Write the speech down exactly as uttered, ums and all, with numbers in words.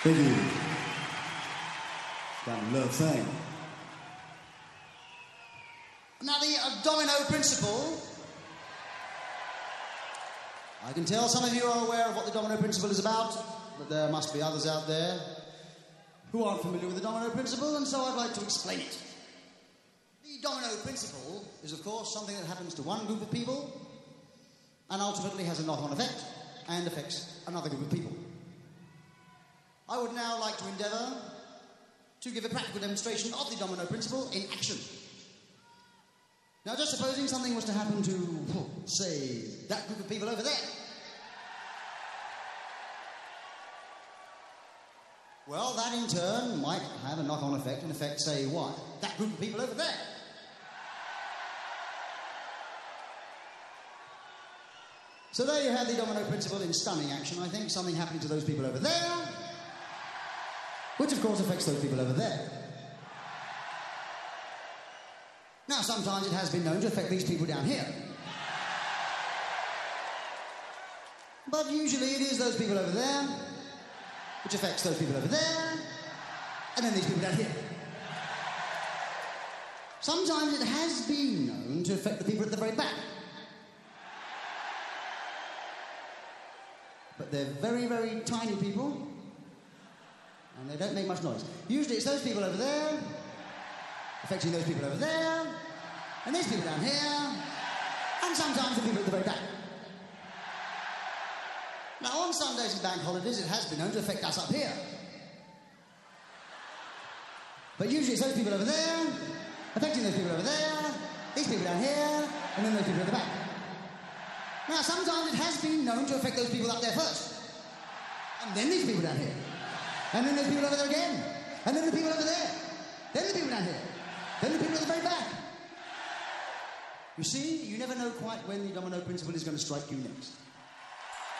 Thank you. Kind of love thing. Now, the uh, domino principle. I can tell some of you are aware of what the domino principle is about, but there must be others out there who aren't familiar with the domino principle, and so I'd like to explain it. The domino principle is, of course, something that happens to one group of people and ultimately has a knock-on effect and affects another group of people. I would now like to endeavour to give a practical demonstration of the domino principle in action. Now, just supposing something was to happen to, say, that group of people over there. Well, that in turn might have a knock-on effect and affect, say, what? That group of people over there. So there you have the domino principle in stunning action, I think. Something happening to those people over there, which of course affects those people over there. Now, sometimes it has been known to affect these people down here. But usually it is those people over there, which affects those people over there, and then these people down here. Sometimes it has been known to affect the people at the very back. But they're very, very tiny people, and they don't make much noise. Usually it's those people over there, affecting those people over there, and these people down here, and sometimes the people at the very back. Now, on Sundays and bank holidays, it has been known to affect us up here. But usually it's those people over there, affecting those people over there, these people down here, and then those people at the back. Now, sometimes it has been known to affect those people up there first, and then these people down here, and then those people over there again, and then the people over there, then the people down here, then the people at the very back. You see, you never know quite when the domino principle is going to strike you next.